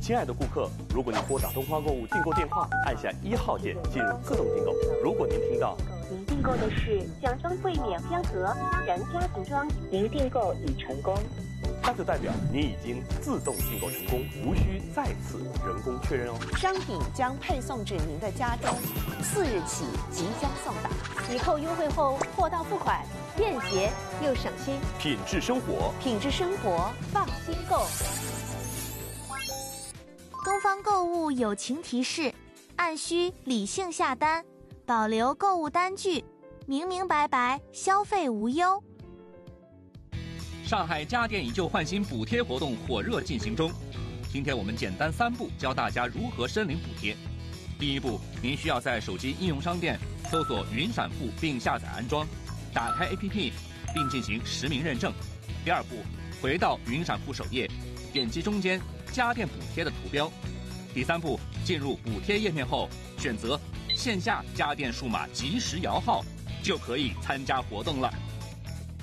亲爱的顾客，如果您拨打东方购物订购电话，按下1号键进入自动订购。如果您听到您订购的是奖装柜免片盒私人家庭装，您订购已成功， 那就代表您已经自动订购成功，无需再次人工确认哦。 商品将配送至您的家中，4日起即将送达。 抵扣优惠后货到付款，便捷又省心。 品质生活， 品质生活，放心购。 东方购物友情提示：按需理性下单，保留购物单据，明明白白，消费无忧。 上海家电以旧换新补贴活动火热进行中，今天我们简单3步教大家如何申领补贴。第1步，您需要在手机应用商店搜索云闪付并下载安装，打开 APP 并进行实名认证。第2步，回到云闪付首页，点击中间家电补贴的图标。第3步，进入补贴页面后，选择线下家电数码即时摇号，就可以参加活动了。